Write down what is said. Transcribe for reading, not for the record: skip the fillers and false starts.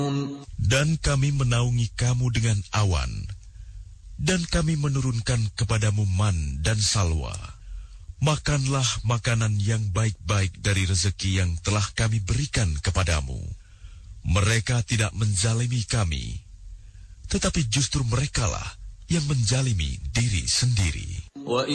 Dan kami menaungi kamu dengan awan, dan kami menurunkan kepadamu man dan salwa. Makanlah makanan yang baik-baik dari rezeki yang telah kami berikan kepadamu. Mereka tidak menzalimi kami, tetapi justru merekalah yang menzalimi diri sendiri.